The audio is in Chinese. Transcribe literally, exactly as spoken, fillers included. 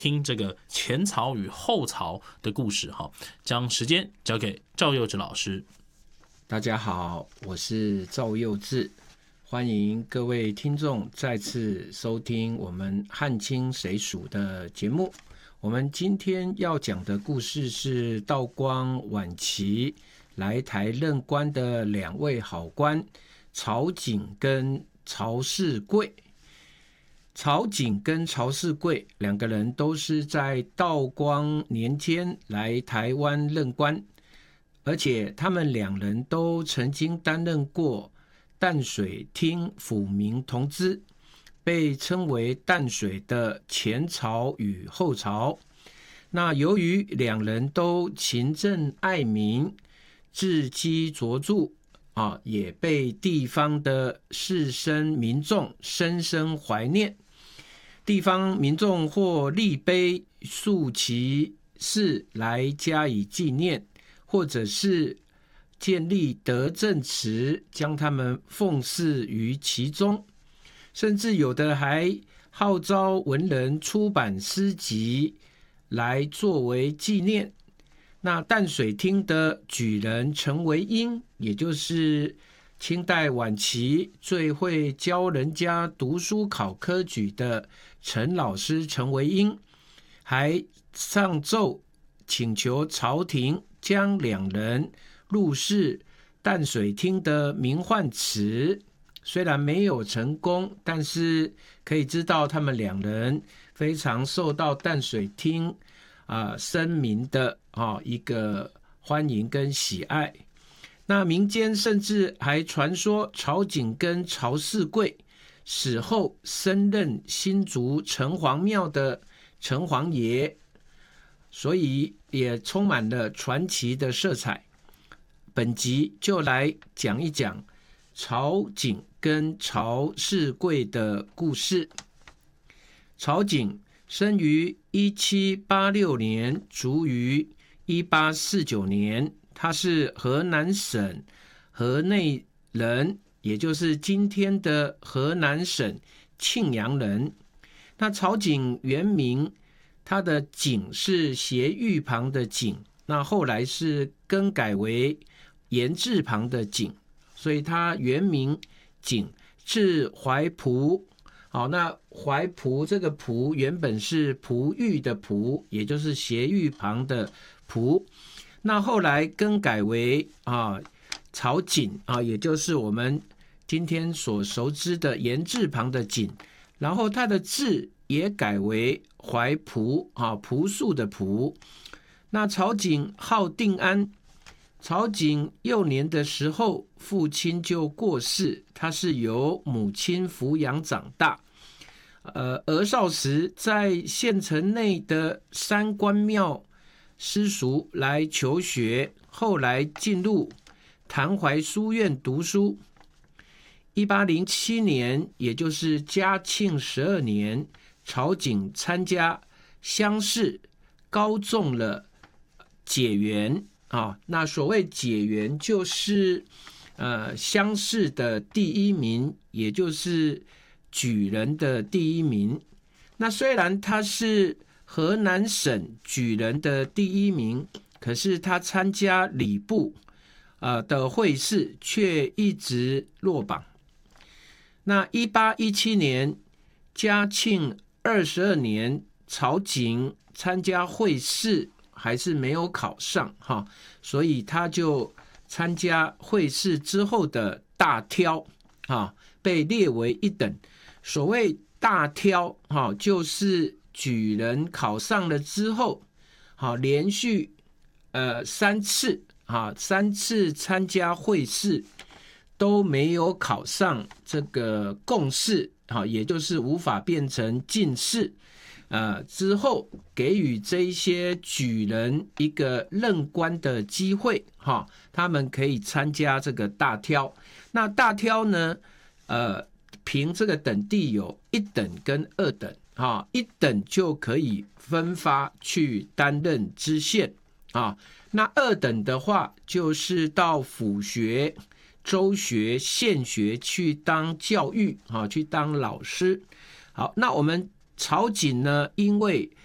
听这个前曹与后曹的故事哈。将时间交给赵佑志老师。 大家好，我是赵佑志，欢迎各位听众再次收听我们汉清谁属的节目。我们今天要讲的故事是道光晚期来台任官的两位好官曹景跟曹世贵。曹景跟曹世贵两个人都是在道光年间来台湾任官，而且他们两人都曾经担任过淡水厅府民同知，被称为淡水的前朝与后朝。那由于两人都勤政爱民，志积卓著啊，也被地方的士绅民众深深怀念。地方民众或立碑塑其事来加以纪念，或者是建立德政祠，将他们奉祀于其中，甚至有的还号召文人出版诗集来作为纪念。那淡水厅的举人陈维英，也就是清代晚期最会教人家读书考科举的陈老师陈维英，还上奏请求朝廷将两人入仕淡水厅的名唤词。虽然没有成功，但是可以知道他们两人非常受到淡水厅啊绅民的啊一个欢迎跟喜爱。那民间甚至还传说曹景跟曹世贵死后升任新竹城隍庙的城隍爷，所以也充满了传奇的色彩。本集就来讲一讲曹景跟曹世贵的故事。曹景生于一七八六年，卒于一八四九年。他是河南省河内人，也就是今天的河南省庆阳人。那曹景原名，他的景是斜玉旁的景，那后来是更改为言字旁的景，所以他原名景，字怀璞。好，那怀璞这个璞原本是璞玉的璞，也就是斜玉旁的璞。那后来更改为啊曹景啊，也就是我们今天所熟知的言字旁的景，然后他的字也改为怀璞啊，朴素的朴。那曹景号定安，曹景幼年的时候父亲就过世，他是由母亲抚养长大。呃，儿少时在县城内的三官庙私塾来求学，后来进入谭怀书院读书。一八零七年，也就是嘉庆十二年，曹景参加乡试，高中了解元啊。那所谓解元，就是呃乡试的第一名，也就是举人的第一名。那虽然他是河南省举人的第一名，可是他参加礼部、呃、的会试却一直落榜。那一八一七年，嘉庆二十二年，曹景参加会试还是没有考上哈，所以他就参加会试之后的大挑哈，被列为一等。所谓大挑哈，就是举人考上了之后，好，连续呃三次啊，三次参加会试都没有考上这个贡士，好，也就是无法变成进士。呃，之后给予这一些举人一个任官的机会，哈，他们可以参加这个大挑。那大挑呢，呃，凭这个等第有一等跟二等。啊，一等就可以分发去担任知县啊。那二等的话，就是到府学、州学、县学去当教育啊，去当老师。好，那我们曹景呢，因为